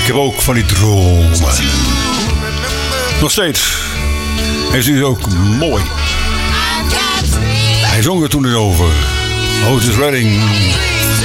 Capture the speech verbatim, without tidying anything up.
Ik heb ook van die dromen. Nog steeds. Hij is dus ook mooi. Hij zong er toen erover. Otis Redding.